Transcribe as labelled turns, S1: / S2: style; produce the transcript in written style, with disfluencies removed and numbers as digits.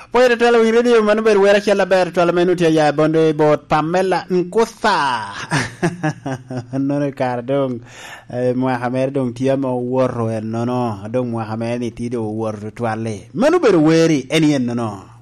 S1: Poi retalo in radio manu ber wera chela ber tala menuti ya bonde bot Pamela Nkutha. Non kar dong Mohamed dong tiamo worro en no dong Mohamed ni tido worro twale. Manu ber weri enien no.